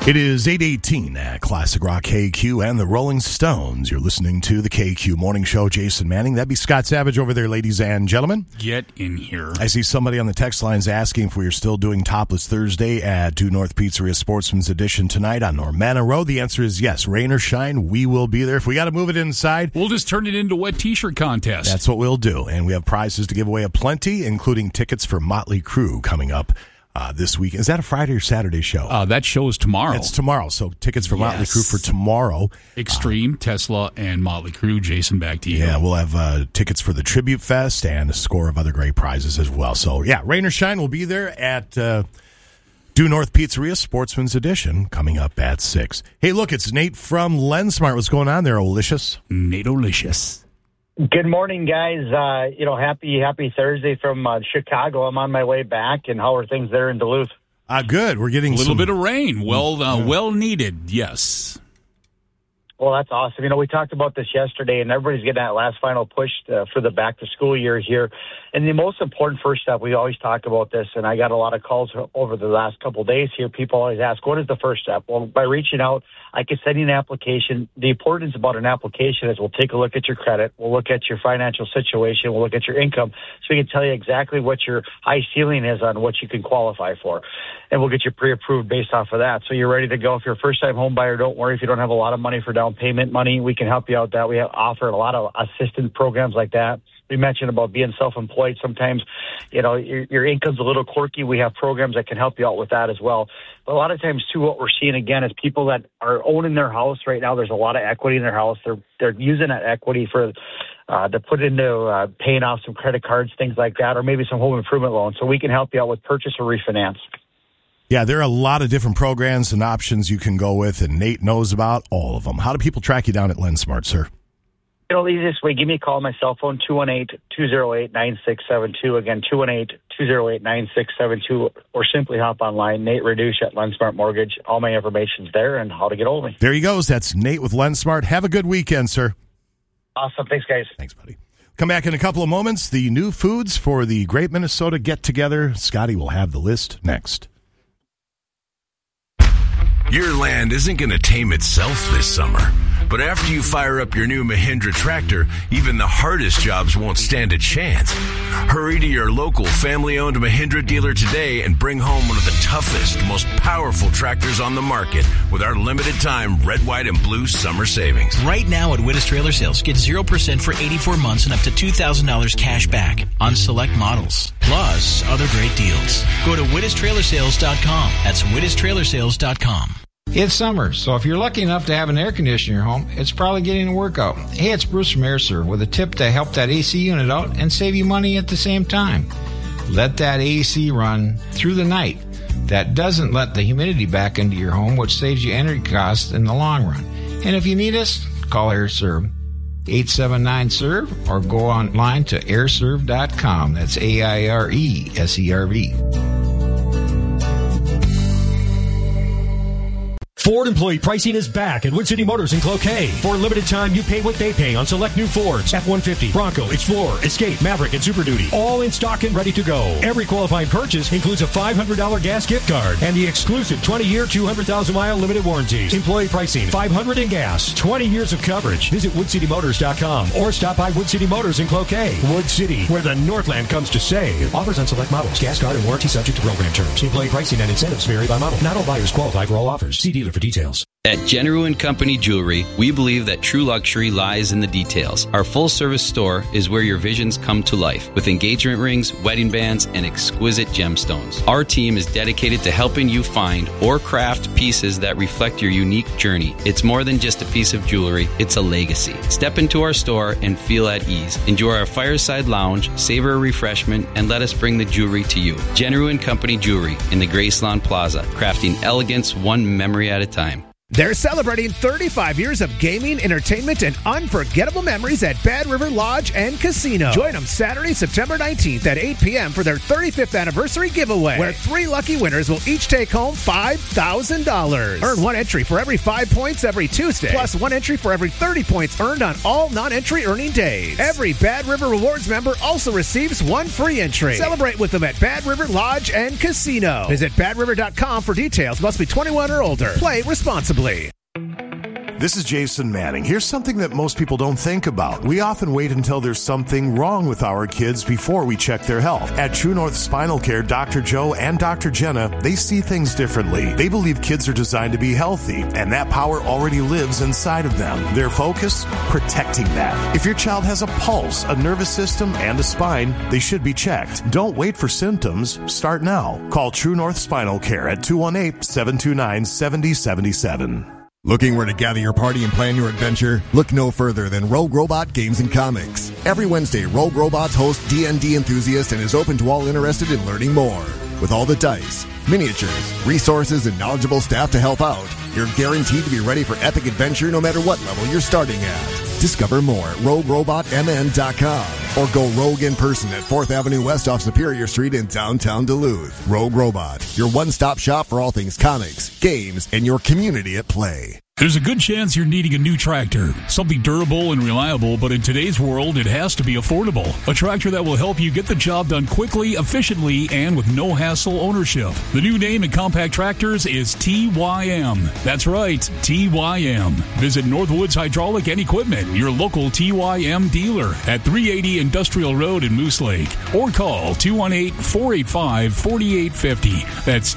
It is 8:18 at Classic Rock KQ and the Rolling Stones. You're listening to the KQ Morning Show. Jason Manning. That'd be Scott Savage over there, ladies and gentlemen. Get in here. I see somebody on the text lines asking if we are still doing Topless Thursday at Due North Pizzeria Sportsman's Edition tonight on Normanna Road. The answer is yes. Rain or shine, we will be there. If we got to move it inside, we'll just turn it into a wet T-shirt contest. That's what we'll do. And we have prizes to give away aplenty, including tickets for Motley Crue coming up this week. Is that a Friday or Saturday show? That show is tomorrow. It's tomorrow, so tickets for Motley Crue for tomorrow. Extreme, Tesla, and Motley Crue. Jason, back to you. Yeah, we'll have tickets for the Tribute Fest and a score of other great prizes as well. So, yeah, rain or shine, we'll be there at Due North Pizzeria, Sportsman's Edition, coming up at 6. Hey, look, it's Nate from LensSmart. What's going on there, Olicious? Nate-olicious. Good morning, guys. Happy Thursday from Chicago. I'm on my way back, and how are things there in Duluth? Good. We're getting a little bit of rain. Well needed, yes. Well, that's awesome. We talked about this yesterday, and everybody's getting that last final push for the back-to-school year here. And the most important first step, we always talk about this, and I got a lot of calls over the last couple of days here. People always ask, what is the first step? Well, by reaching out, I can send you an application. The importance about an application is we'll take a look at your credit, we'll look at your financial situation, we'll look at your income, so we can tell you exactly what your high ceiling is on what you can qualify for. And we'll get you pre-approved based off of that. So you're ready to go. If you're a first-time home buyer, don't worry. If you don't have a lot of money for down payment money, we can help you out that. We offer a lot of assistance programs like that. We mentioned about being self-employed. Sometimes, your income's a little quirky. We have programs that can help you out with that as well. But a lot of times, too, what we're seeing, again, is people that are owning their house right now, there's a lot of equity in their house. They're using that equity for to put into paying off some credit cards, things like that, or maybe some home improvement loans. So we can help you out with purchase or refinance. Yeah, there are a lot of different programs and options you can go with, and Nate knows about all of them. How do people track you down at LensSmart, sir? The easiest way, give me a call on my cell phone, 218-208-9672. Again, 218-208-9672, or simply hop online, Nate Reduce at LensSmart Mortgage. All my information's there and how to get hold of me. There he goes. That's Nate with LensSmart. Have a good weekend, sir. Awesome. Thanks, guys. Thanks, buddy. Come back in a couple of moments. The new foods for the Great Minnesota Get-Together. Scotty will have the list next. Your land isn't going to tame itself this summer. But after you fire up your new Mahindra tractor, even the hardest jobs won't stand a chance. Hurry to your local family-owned Mahindra dealer today and bring home one of the toughest, most powerful tractors on the market with our limited-time red, white, and blue summer savings. Right now at Wittes Trailer Sales, get 0% for 84 months and up to $2,000 cash back on select models. Plus, other great deals. Go to WittesTrailersales.com. That's WittesTrailersales.com. It's summer, so if you're lucky enough to have an air conditioner in your home, it's probably getting a workout. Hey, it's Bruce from AirServe with a tip to help that AC unit out and save you money at the same time. Let that AC run through the night. That doesn't let the humidity back into your home, which saves you energy costs in the long run. And if you need us, call AirServe. 879-SERVE or go online to airserve.com. That's AIRESERV. Ford employee pricing is back at Wood City Motors in Cloquet. For a limited time, you pay what they pay on select new Fords, F-150, Bronco, Explorer, Escape, Maverick, and Super Duty. All in stock and ready to go. Every qualifying purchase includes a $500 gas gift card and the exclusive 20-year, 200,000-mile limited warranties. Employee pricing, $500 in gas, 20 years of coverage. Visit WoodCityMotors.com or stop by Wood City Motors in Cloquet. Wood City, where the Northland comes to save. Offers on select models. Gas card and warranty subject to program terms. Employee pricing and incentives vary by model. Not all buyers qualify for all offers. See dealer for details. At General & Company Jewelry, we believe that true luxury lies in the details. Our full-service store is where your visions come to life, with engagement rings, wedding bands, and exquisite gemstones. Our team is dedicated to helping you find or craft pieces that reflect your unique journey. It's more than just a piece of jewelry, it's a legacy. Step into our store and feel at ease. Enjoy our fireside lounge, savor a refreshment, and let us bring the jewelry to you. General & Company Jewelry in the Grace Lawn Plaza, crafting elegance one memory at a time. They're celebrating 35 years of gaming, entertainment, and unforgettable memories at Bad River Lodge and Casino. Join them Saturday, September 19th at 8 p.m. for their 35th anniversary giveaway, where 3 lucky winners will each take home $5,000. Earn 1 entry for every 5 points every Tuesday, plus 1 entry for every 30 points earned on all non-entry earning days. Every Bad River Rewards member also receives 1 free entry. Celebrate with them at Bad River Lodge and Casino. Visit badriver.com for details. Must be 21 or older. Play responsibly. This is Jason Manning. Here's something that most people don't think about. We often wait until there's something wrong with our kids before we check their health. At True North Spinal Care, Dr. Joe and Dr. Jenna, they see things differently. They believe kids are designed to be healthy, and that power already lives inside of them. Their focus? Protecting that. If your child has a pulse, a nervous system, and a spine, they should be checked. Don't wait for symptoms. Start now. Call True North Spinal Care at 218-729-7077. Looking where to gather your party and plan your adventure? Look no further than Rogue Robot Games and Comics. Every Wednesday, Rogue Robots hosts D&D enthusiasts and is open to all interested in learning more. With all the dice, miniatures, resources, and knowledgeable staff to help out, you're guaranteed to be ready for epic adventure no matter what level you're starting at. Discover more at RogueRobotMN.com or go rogue in person at 4th Avenue West off Superior Street in downtown Duluth. Rogue Robot, your one-stop shop for all things comics, games, and your community at play. There's a good chance you're needing a new tractor. Something durable and reliable, but in today's world, it has to be affordable. A tractor that will help you get the job done quickly, efficiently, and with no hassle ownership. The new name in compact tractors is TYM. That's right, TYM. Visit Northwoods Hydraulic and Equipment, your local TYM dealer at 380 Industrial Road in Moose Lake. Or call 218-485-4850. That's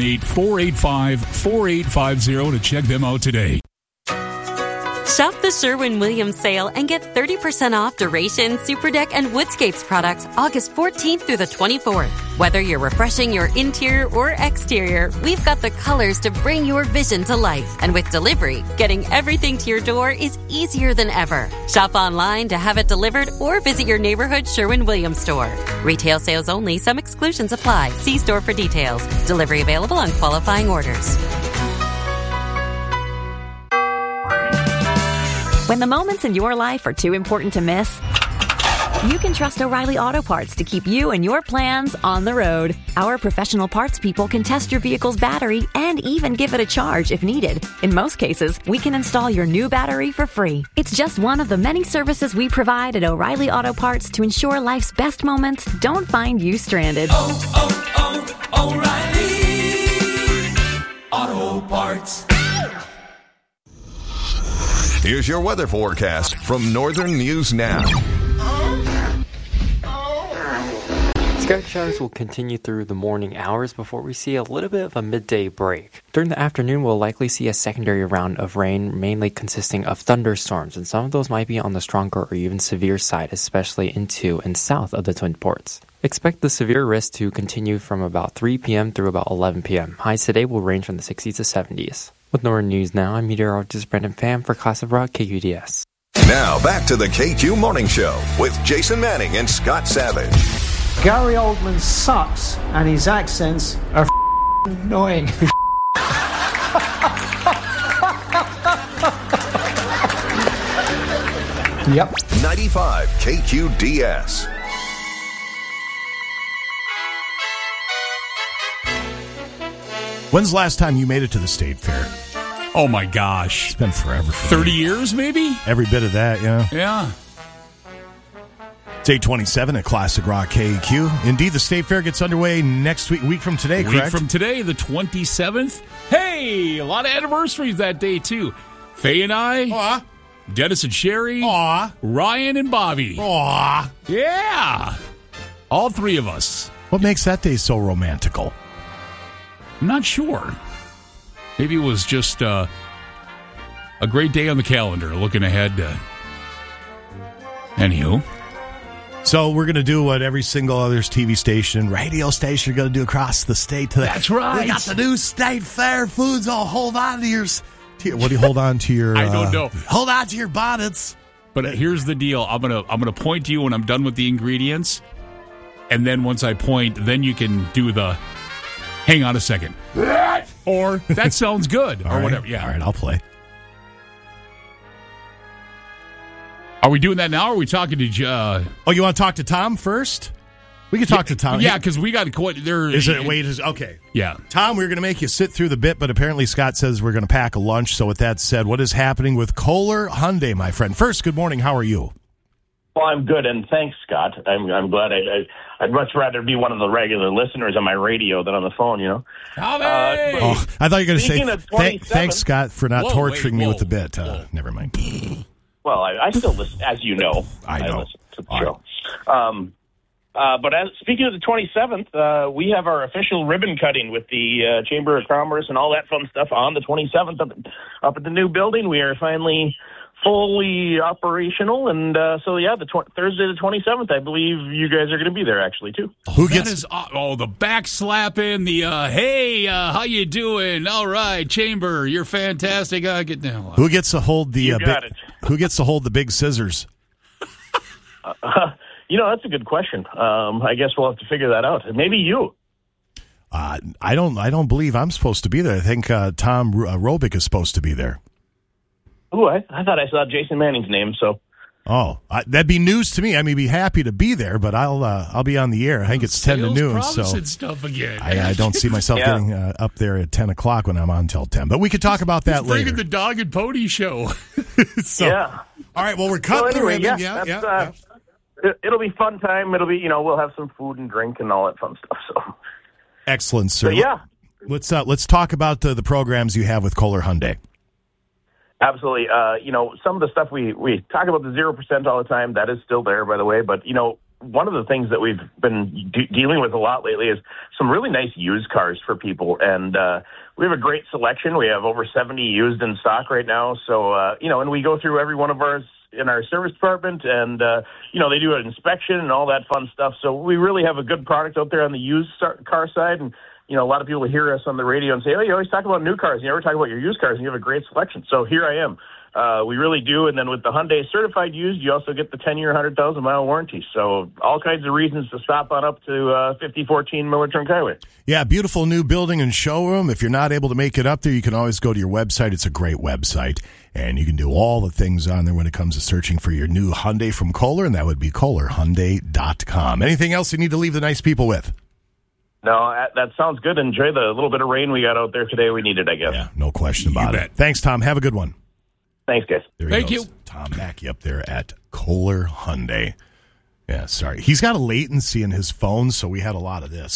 218-485-4850 to check them out today. Shop the Sherwin-Williams sale and get 30% off Duration, Superdeck, and Woodscapes products August 14th through the 24th. Whether you're refreshing your interior or exterior, we've got the colors to bring your vision to life. And with delivery, getting everything to your door is easier than ever. Shop online to have it delivered or visit your neighborhood Sherwin-Williams store. Retail sales only. Some exclusions apply. See store for details. Delivery available on qualifying orders. When the moments in your life are too important to miss, you can trust O'Reilly Auto Parts to keep you and your plans on the road. Our professional parts people can test your vehicle's battery and even give it a charge if needed. In most cases, we can install your new battery for free. It's just one of the many services we provide at O'Reilly Auto Parts to ensure life's best moments don't find you stranded. O'Reilly Auto Parts. Here's your weather forecast from Northern News Now. Scattered showers will continue through the morning hours before we see a little bit of a midday break. During the afternoon, we'll likely see a secondary round of rain, mainly consisting of thunderstorms, and some of those might be on the stronger or even severe side, especially into and south of the Twin Ports. Expect the severe risk to continue from about 3 p.m. through about 11 p.m. Highs today will range from the 60s to 70s. With Northern News Now, I'm meteorologist Brendan Pham for Classic Rock KQDS. Now back to the KQ Morning Show with Jason Manning and Scott Savage. Gary Oldman sucks, and his accents are annoying. Yep. 95 KQDS. When's the last time you made it to the State Fair? Oh, my gosh. It's been forever. 30 years, maybe? Every bit of that, yeah. Yeah. It's 8:27 at Classic Rock KQ. Indeed, the State Fair gets underway next week from today, correct? Week from today, the 27th. Hey, a lot of anniversaries that day, too. Faye and I. Aww. Dennis and Sherry. Aww. Ryan and Bobby. Aww. Yeah. All three of us. What makes that day so romantical? I'm not sure. Maybe it was just a great day on the calendar, looking ahead. Anywho. So we're going to do what every single other TV station, radio station, are going to do across the state. That's right. We got the new State Fair foods. Oh, hold on to your... What do you hold on to your... I don't know. Hold on to your bonnets. But here's the deal. I'm gonna point to you when I'm done with the ingredients. And then once I point, then you can do the... Hang on a second. or that sounds good, or All right. whatever. Yeah. All right, I'll play. Are we doing that now, or are we talking to... Oh, you want to talk to Tom first? We can talk to Tom. Yeah, because we got to... There, okay. Yeah. Tom, we're going to make you sit through the bit, but apparently Scott says we're going to pack a lunch. So with that said, what is happening with Kohler Hyundai, my friend? First, good morning. How are you? Well, I'm good, and thanks, Scott. I'm glad. I'd much rather be one of the regular listeners on my radio than on the phone, you know? I thought you were going to say, thanks, Scott, for not torturing me with the bit. Never mind. Well, I still listen, as you know. I know. listen to the show. But speaking of the 27th, we have our official ribbon cutting with the Chamber of Commerce and all that fun stuff on the 27th up at the new building. We are finally fully operational, and Thursday the 27th, I believe you guys are going to be there actually too. The back slapping, the hey, how you doing? All right, Chamber, you're fantastic. Get down. Who gets to hold the Who gets to hold the big scissors? That's a good question. I guess we'll have to figure that out. Maybe you. I don't believe I'm supposed to be there. I think Tom Robick is supposed to be there. Oh, I thought I saw Jason Manning's name. So, that'd be news to me. I may be happy to be there, but I'll be on the air. I think it's 10 to noon. So stuff again. I don't see myself getting up there at 10 o'clock when I'm on till 10. But we could talk about that later. Bringing the Dog and Pony show. All right. Well, we're cutting the ribbon. It'll be fun time. It'll be we'll have some food and drink and all that fun stuff. So excellent, sir. So, let's talk about the programs you have with Kohler Hyundai. Absolutely. Some of the stuff we talk about the 0% all the time, that is still there, by the way. But, one of the things that we've been dealing with a lot lately is some really nice used cars for people. And we have a great selection. We have over 70 used in stock right now. So, and we go through every one of ours in our service department, and, they do an inspection and all that fun stuff. So we really have a good product out there on the used car side. And, a lot of people hear us on the radio and say, oh, you always talk about new cars. You never talk about your used cars, and you have a great selection. So here I am. We really do. And then with the Hyundai Certified Used, you also get the 10-year, 100,000-mile warranty. So all kinds of reasons to stop on up to 5014 Miller Trunk Highway. Yeah, beautiful new building and showroom. If you're not able to make it up there, you can always go to your website. It's a great website. And you can do all the things on there when it comes to searching for your new Hyundai from Kohler, and that would be KohlerHyundai.com. Anything else you need to leave the nice people with? No, that sounds good. Enjoy the little bit of rain we got out there today. We needed, I guess. Yeah, no question about it. Thanks, Tom. Have a good one. Thanks, guys. Thank you. Tom Mackey up there at Kohler Hyundai. Yeah, sorry. He's got a latency in his phone, so we had a lot of this.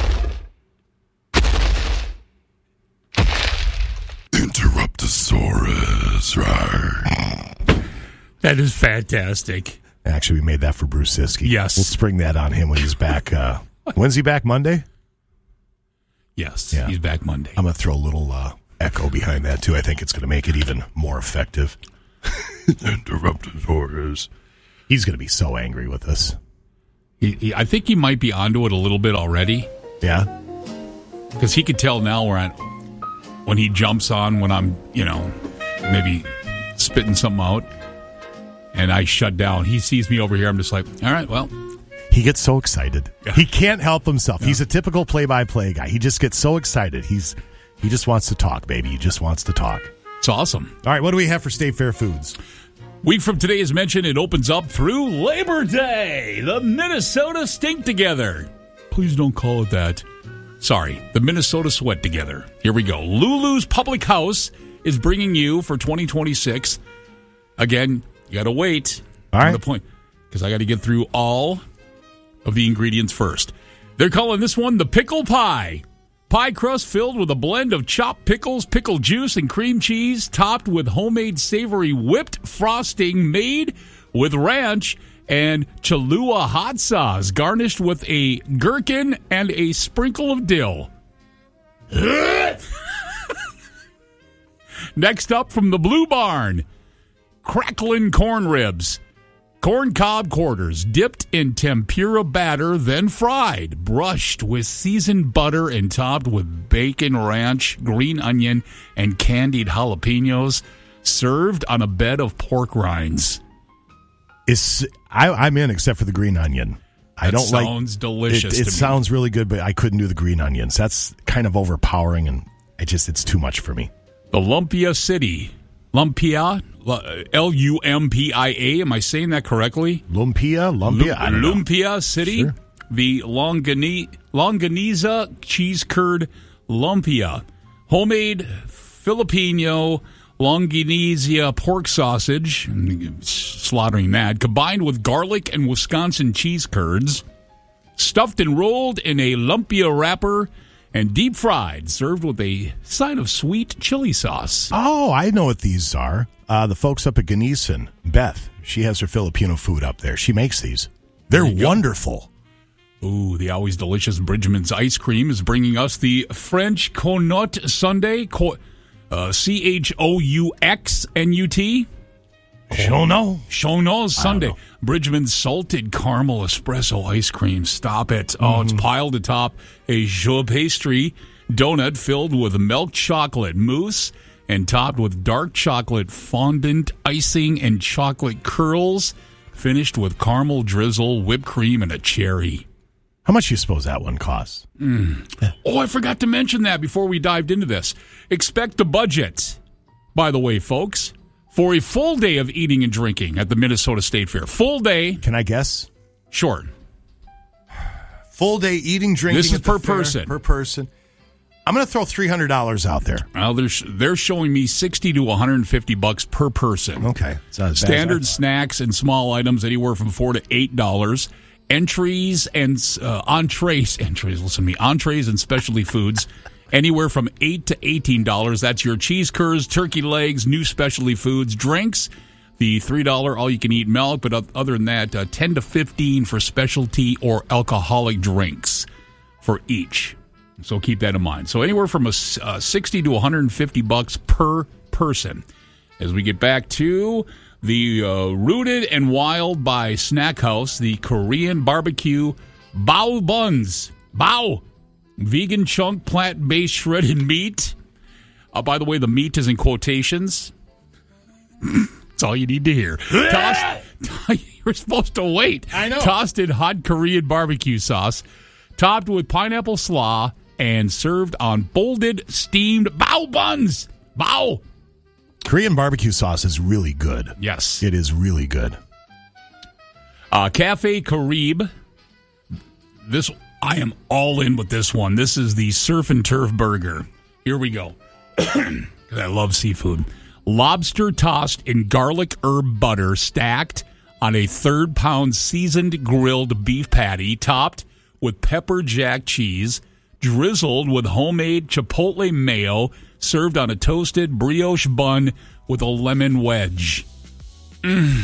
Interruptosaurus, right? That is fantastic. Actually, we made that for Bruce Siski. Yes. We'll spring that on him when he's back. When's he back? Monday? Yes, he's back Monday. I'm going to throw a little echo behind that, too. I think it's going to make it even more effective. Interruptosaurus. He's going to be so angry with us. I think he might be onto it a little bit already. Yeah? Because he could tell now when he jumps on when I'm, maybe spitting something out, and I shut down. He sees me over here. I'm just like, all right, well. He gets so excited. Yeah. He can't help himself. Yeah. He's a typical play-by-play guy. He just gets so excited. He just wants to talk, baby. He just wants to talk. It's awesome. All right, what do we have for State Fair Foods? Week from today, as mentioned, it opens up through Labor Day. The Minnesota Stink Together. Please don't call it that. Sorry, the Minnesota Sweat Together. Here we go. Lulu's Public House is bringing you for 2026. Again, you got to wait. All right. The point, because I got to get through all of the ingredients first. They're calling this one the Pickle Pie. Pie crust filled with a blend of chopped pickles, pickle juice, and cream cheese, topped with homemade savory whipped frosting made with ranch and Cholula hot sauce, garnished with a gherkin and a sprinkle of dill. Next up from the Blue Barn, crackling corn ribs. Corn cob quarters dipped in tempura batter, then fried, brushed with seasoned butter and topped with bacon ranch, green onion, and candied jalapenos, served on a bed of pork rinds. I'm in, except for the green onion. I don't like. Sounds delicious. It sounds really good, but I couldn't do the green onions. That's kind of overpowering, and It's too much for me. The Lumpia City. Lumpia? Lumpia. Am I saying that correctly? Lumpia? I don't know. Lumpia City. Sure. The Longaniza cheese curd lumpia. Homemade Filipino Longaniza pork sausage, slaughtering that, combined with garlic and Wisconsin cheese curds, stuffed and rolled in a lumpia wrapper and deep fried, served with a side of sweet chili sauce. Oh, I know what these are. The folks up at Ganesan, Beth, she has her Filipino food up there. She makes these. They're wonderful. Ooh, the always delicious Bridgman's Ice Cream is bringing us the French Connaught Sundae, Chouxnut. Chouxnut Sundae. Bridgman's salted caramel espresso ice cream. Stop it. Oh, it's piled atop a jeu pastry donut filled with milk chocolate mousse and topped with dark chocolate fondant icing and chocolate curls, finished with caramel drizzle, whipped cream, and a cherry. How much do you suppose that one costs? Oh, I forgot to mention that before we dived into this. Expect the budget, by the way, folks, for a full day of eating and drinking at the Minnesota State Fair. Full day. Can I guess? Sure. Full day eating, drinking. This is per person. Per person. I'm going to throw $300 out there. Well, they're showing me $60 to $150 per person. Okay. Standard snacks and small items anywhere from $4 to $8. Entrees and entrees and specialty foods anywhere from $8 to $18. That's your cheese curds, turkey legs, new specialty foods, drinks. The $3 all-you-can-eat milk, but other than that, $10 to $15 for specialty or alcoholic drinks for each. So keep that in mind. So anywhere from $60 to $150 per person. As we get back to the Rooted and Wild by Snack House, the Korean barbecue bao buns. Bao. Vegan chunk, plant-based shredded meat. By the way, the meat is in quotations. That's all you need to hear. You're supposed to wait. I know. Tossed in hot Korean barbecue sauce, topped with pineapple slaw, and served on folded steamed bao buns. Bao. Korean barbecue sauce is really good. Yes. It is really good. Cafe Carib. I am all in with this one. This is the Surf and Turf Burger. Here we go. I love seafood. Lobster tossed in garlic herb butter, stacked on a 3-pound seasoned grilled beef patty, topped with pepper jack cheese, drizzled with homemade chipotle mayo, served on a toasted brioche bun with a lemon wedge. Yeah,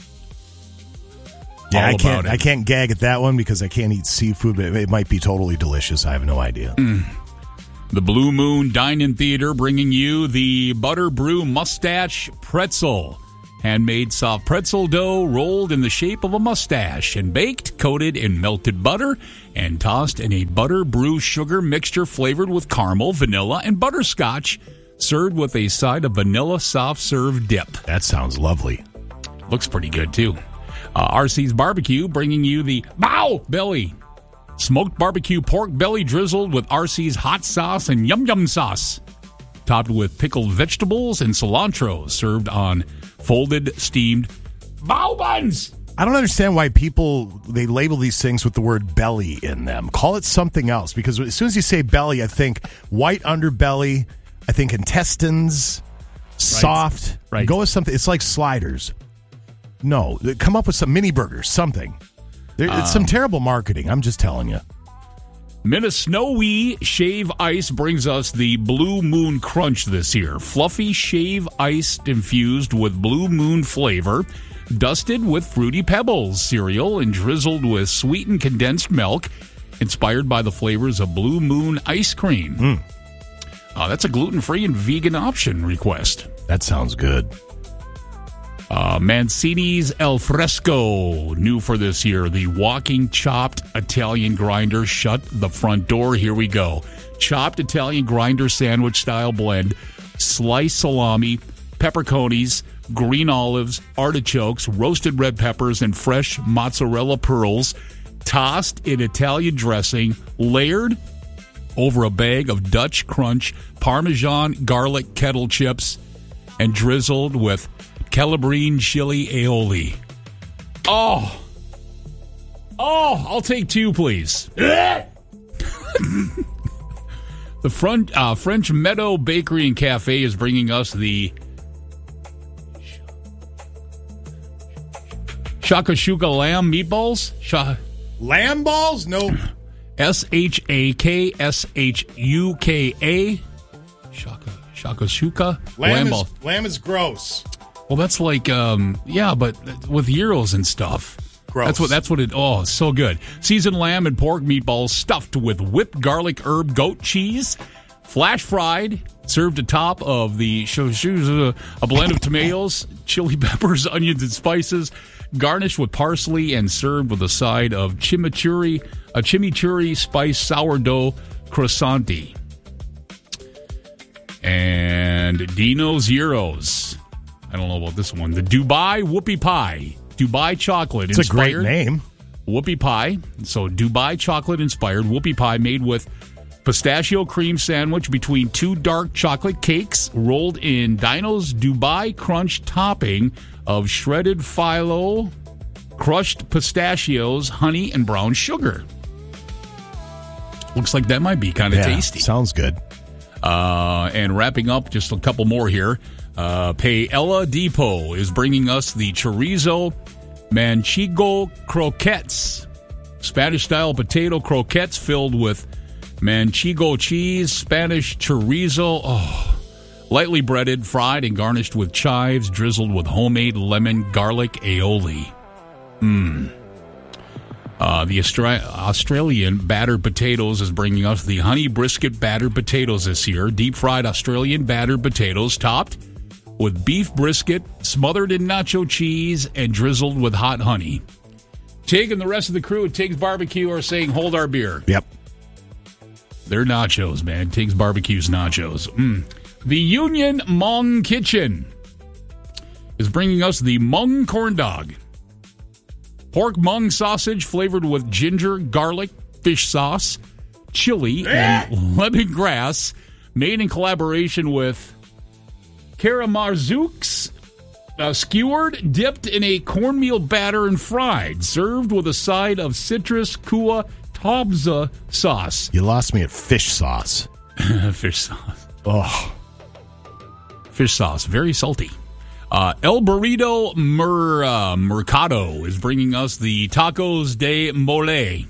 I can't gag at that one because I can't eat seafood, but it might be totally delicious. I have no idea. The Blue Moon Dine-In Theater bringing you the Butter Brew Mustache Pretzel. Handmade soft pretzel dough rolled in the shape of a mustache and baked, coated in melted butter, and tossed in a butter brew sugar mixture flavored with caramel, vanilla, and butterscotch, served with a side of vanilla soft serve dip. That sounds lovely. Looks pretty good, too. RC's Barbecue bringing you the Bao Belly. Smoked barbecue pork belly drizzled with RC's hot sauce and yum-yum sauce. Topped with pickled vegetables and cilantro, served on folded steamed bao buns. I don't understand why they label these things with the word belly in them. Call it something else, because as soon as you say belly, I think white underbelly, I think intestines, soft. Right. Go with something. It's like sliders. No, come up with some mini burgers, something. It's some terrible marketing. I'm just telling you. Minnesota Shave Ice brings us the Blue Moon Crunch this year. Fluffy shave ice infused with Blue Moon flavor, dusted with Fruity Pebbles cereal, and drizzled with sweetened condensed milk, inspired by the flavors of Blue Moon ice cream. That's a gluten-free and vegan option request. That sounds good. Mancini's El Fresco, new for this year. The walking chopped Italian grinder. Shut the front door. Here we go. Chopped Italian grinder sandwich style blend. Sliced salami, pepperconis, green olives, artichokes, roasted red peppers, and fresh mozzarella pearls. Tossed in Italian dressing. Layered over a bag of Dutch Crunch Parmesan garlic kettle chips and drizzled with Calabrese chili aioli. Oh, I'll take 2, please. The French Meadow Bakery and Cafe is bringing us the Shakashuka lamb meatballs. Lamb balls? No. Shaksuka. Shakashuka. Lamb balls. Lamb is gross. Well, that's like, but with gyros and stuff. Gross. That's what it. Oh, it's so good. Seasoned lamb and pork meatballs stuffed with whipped garlic herb goat cheese, flash fried, served atop of the a blend of tomatoes, chili peppers, onions, and spices, garnished with parsley and served with a side of chimichurri spiced sourdough croissanti. And Dino's Gyros. I don't know about this one. The Dubai Whoopie Pie. Dubai chocolate inspired. It's a great name. Whoopie pie. So Dubai chocolate inspired whoopie pie made with pistachio cream sandwich between 2 dark chocolate cakes rolled in Dino's Dubai Crunch topping of shredded phyllo, crushed pistachios, honey, and brown sugar. Looks like that might be kind of tasty. Sounds good. And wrapping up, just a couple more here. Paella Depot is bringing us the chorizo manchego croquettes, Spanish-style potato croquettes filled with manchego cheese, Spanish chorizo, lightly breaded, fried, and garnished with chives, drizzled with homemade lemon garlic aioli. The Australian battered potatoes is bringing us the honey brisket battered potatoes this year. Deep-fried Australian battered potatoes topped with beef brisket, smothered in nacho cheese, and drizzled with hot honey. Tig and the rest of the crew at Tig's Barbecue are saying, hold our beer. Yep. They're nachos, man. Tig's Barbecue's nachos. The Union Hmong Kitchen is bringing us the Hmong corn dog. Pork Hmong sausage flavored with ginger, garlic, fish sauce, chili, and lemongrass, made in collaboration with Karamarzuks, skewered, dipped in a cornmeal batter, and fried. Served with a side of citrus kua tabza sauce. You lost me at fish sauce. Fish sauce. Oh. Fish sauce. Very salty. El Burrito Mercado is bringing us the Tacos de Mole.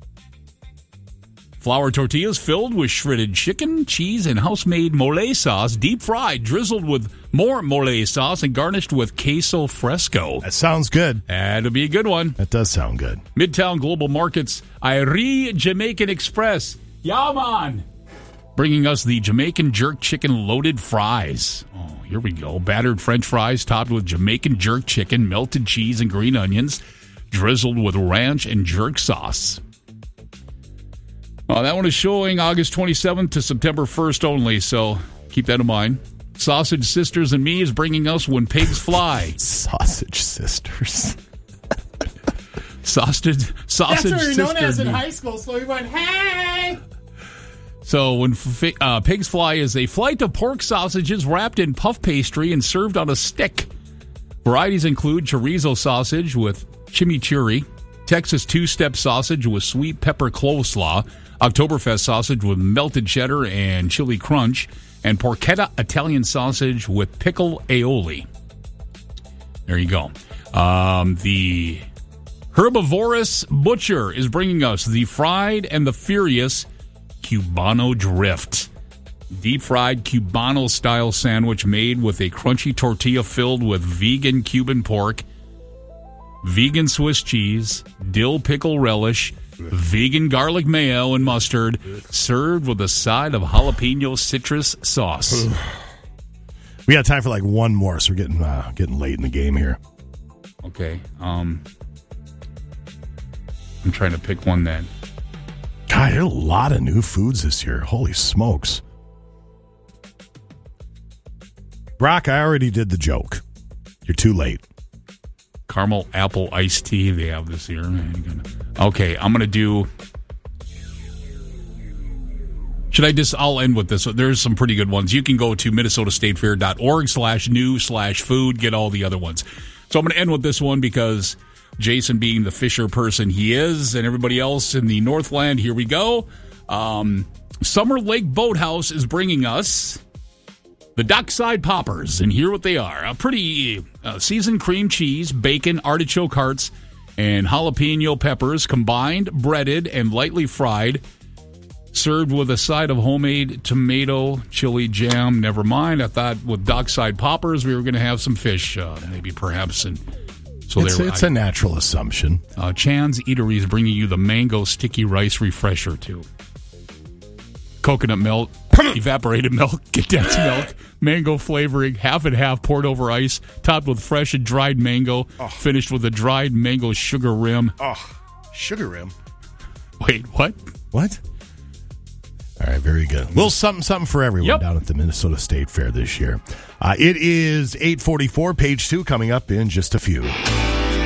Flour tortillas filled with shredded chicken, cheese, and house-made mole sauce, deep-fried, drizzled with more mole sauce, and garnished with queso fresco. That sounds good. That'll be a good one. That does sound good. Midtown Global Markets, Irie Jamaican Express. Yaman! Bringing us the Jamaican jerk chicken loaded fries. Oh, here we go. Battered French fries topped with Jamaican jerk chicken, melted cheese, and green onions, drizzled with ranch and jerk sauce. That one is showing August 27th to September 1st only, so keep that in mind. Sausage Sisters and Me is bringing us When Pigs Fly. Sausage Sisters. Sausage That's what we were known Sisters as in Me. high school, so we went, hey! So when Pigs Fly is a flight of pork sausages wrapped in puff pastry and served on a stick. Varieties include chorizo sausage with chimichurri, Texas two-step sausage with sweet pepper coleslaw, Oktoberfest sausage with melted cheddar and chili crunch, and porchetta Italian sausage with pickle aioli. There you go. The Herbivorous Butcher is bringing us the Fried and the Furious Cubano Drift. Deep-fried Cubano-style sandwich made with a crunchy tortilla filled with vegan Cuban pork, vegan Swiss cheese, dill pickle relish, vegan garlic mayo and mustard, served with a side of jalapeno citrus sauce. We got time for like one more, so we're getting late in the game here. Okay. I'm trying to pick one then. God, there are a lot of new foods this year. Holy smokes. Brock, I already did the joke. You're too late. Caramel apple iced tea they have this year. Okay, I'm going to do I'll end with this. There's some pretty good ones. You can go to minnesotastatefair.org/new/food, get all the other ones. So I'm going to end with this one because Jason, being the Fisher person he is, and everybody else in the Northland, here we go. Summer Lake Boathouse is bringing us the Dockside Poppers, and here what they are. A pretty seasoned cream cheese, bacon, artichoke hearts, and jalapeno peppers, combined, breaded, and lightly fried, served with a side of homemade tomato chili jam. Never mind, I thought with Dockside Poppers we were going to have some fish, maybe perhaps. And so it's a natural assumption. Chan's Eatery is bringing you the mango sticky rice refresher, too. Coconut milk, evaporated milk, condensed milk, mango flavoring, half and half, poured over ice, topped with fresh and dried mango, finished with a dried mango sugar rim. Oh, sugar rim? Wait, what? What? All right, very good. Little something for everyone down at the Minnesota State Fair this year. It is 8:44, page 2 coming up in just a few.